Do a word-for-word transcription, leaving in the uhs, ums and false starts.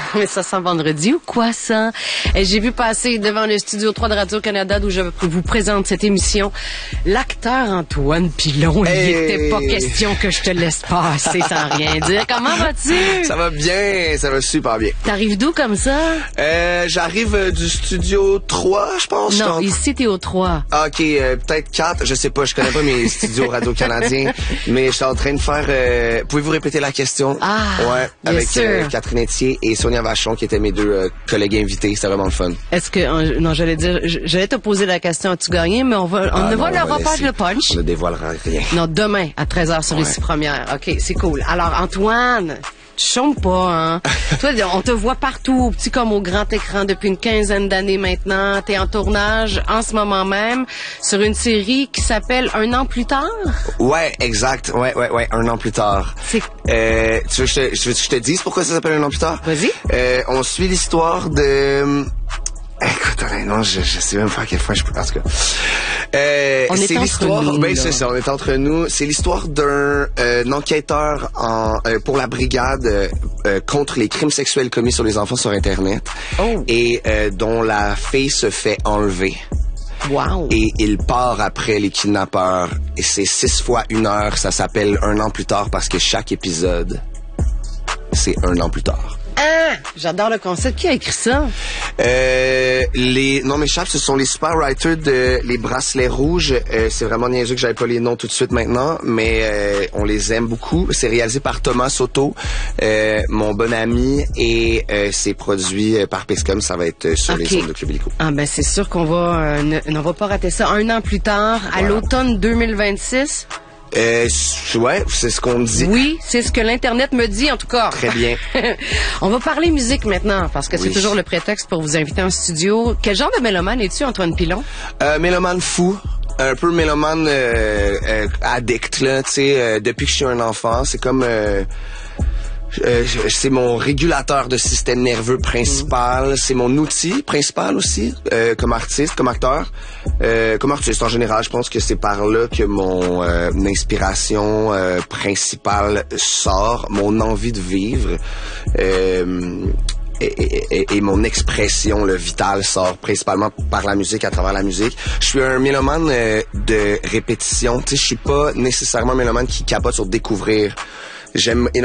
Mais ça sent vendredi ou quoi, ça? Et j'ai vu passer devant le studio trois de Radio-Canada d'où je vous présente cette émission l'acteur Antoine Pilon. Hey! Il n'était pas question que je te laisse passer sans rien dire. Comment vas-tu? Ça va bien, ça va super bien. T'arrives d'où comme ça? Euh, j'arrive euh, du studio trois, je pense. Non, en... ici t'es au trois. Ah, ok, euh, peut-être quatre, je sais pas, je connais pas mes studios radio-canadiens, mais je suis en train de faire... Euh... Pouvez-vous répéter la question? Ah, ouais, bien avec sûr. euh, Catherine Etier et Sonia Vachon, qui étaient mes deux euh, collègues invités. C'était vraiment le fun. Est-ce que... euh, non, j'allais dire... J'allais te poser la question, as-tu gagné? Mais on va... On Ah, ne non, va leur va pas laisser. le punch. On ne dévoilera rien. Non, demain, à treize heures sur les Ouais. six premières. OK, c'est cool. Alors, Antoine, tu chômes pas, hein? Toi, on te voit partout, au petit comme au grand écran, depuis une quinzaine d'années maintenant. T'es en tournage, en ce moment même, sur une série qui s'appelle Un an plus tard. Ouais, exact. Ouais, ouais, ouais. Un an plus tard. C'est... Euh, tu veux que je te, je veux que je te dise pourquoi ça s'appelle Un an plus tard? Vas-y. Euh, on suit l'histoire de... Écoute, non, je, je sais même pas à quel point je peux... En tout cas, euh, On est c'est entre l'histoire... nous, Ben, là. c'est ça, on est entre nous. C'est l'histoire d'un euh, enquêteur en, euh, pour la brigade euh, euh, contre les crimes sexuels commis sur les enfants sur Internet. Oh. Et euh, dont la fille se fait enlever. Wow. Et il part après les kidnappeurs. Et c'est six fois une heure. Ça s'appelle Un an plus tard parce que chaque épisode, c'est un an plus tard. Ah! J'adore le concept. Qui a écrit ça? Euh, les non m'échappe, ce sont les super writers de Les Bracelets Rouges. Euh, c'est vraiment niaiseux que j'avais pas les noms tout de suite maintenant, mais euh, on les aime beaucoup. C'est réalisé par Thomas Soto, euh, mon bon ami, et euh, c'est produit euh, par Pixcom. Ça va être euh, sur Ok. les ondes de Club Illico. Ah ben c'est sûr qu'on va euh, ne, on va pas rater ça. Un an plus tard, à Voilà. l'automne deux mille vingt-six. Euh, ouais, c'est ce qu'on me dit. Oui, c'est ce que l'Internet me dit, en tout cas. Très bien. On va parler musique maintenant, parce que c'est Oui. toujours le prétexte pour vous inviter en studio. Quel genre de mélomane es-tu, Antoine Pilon? Euh, mélomane fou. Un peu mélomane euh, euh, addict, là, tu sais, euh, depuis que je suis un enfant. C'est comme... Euh, euh, c'est mon régulateur de système nerveux principal. C'est mon outil principal aussi, euh, comme artiste, comme acteur. Euh, comme artiste en général, je pense que c'est par là que mon euh, inspiration euh, principale sort, mon envie de vivre. Euh, Et, et, et, et mon expression, le vital, sort principalement par la musique, à travers la musique. Je suis un mélomane euh, de répétition. Tu sais, je suis pas nécessairement un mélomane qui capote sur découvrir. J'aime